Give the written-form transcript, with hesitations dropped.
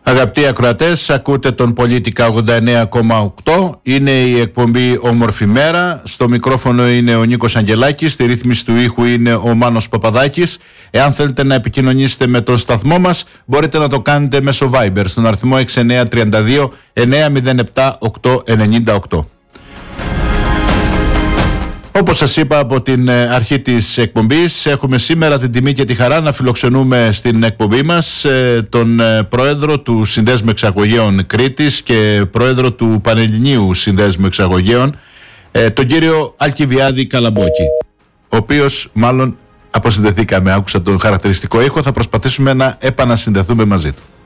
Αγαπητοί ακροατές, ακούτε τον Πολίτικα 89,8. Είναι η εκπομπή Όμορφη Μέρα. Στο μικρόφωνο είναι ο Νίκος Αγγελάκης. Στη ρύθμιση του ήχου είναι ο Μάνος Παπαδάκης. Εάν θέλετε να επικοινωνήσετε με τον σταθμό μας, μπορείτε να το κάνετε μέσω Viber στον αριθμό 6932 907 898. Όπως σας είπα από την αρχή της εκπομπής, έχουμε σήμερα την τιμή και τη χαρά να φιλοξενούμε στην εκπομπή μας τον πρόεδρο του Συνδέσμου Εξαγωγέων Κρήτης και πρόεδρο του Πανελληνίου Συνδέσμου Εξαγωγέων, τον κύριο Αλκιβιάδη Καλαμπόκη, ο οποίος μάλλον αποσυνδεθήκαμε, άκουσα τον χαρακτηριστικό ήχο, θα προσπαθήσουμε να επανασυνδεθούμε μαζί του.